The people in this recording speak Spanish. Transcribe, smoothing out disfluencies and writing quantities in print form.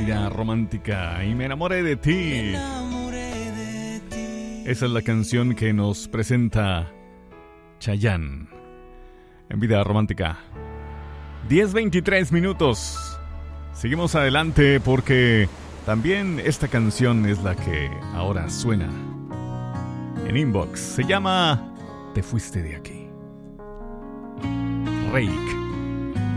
Vida Romántica y me enamoré de ti. Esa es la canción que nos presenta Chayanne en Vida Romántica. 10:23 minutos. Seguimos adelante porque también esta canción es la que ahora suena en Inbox. Se llama Te fuiste de aquí. Reik.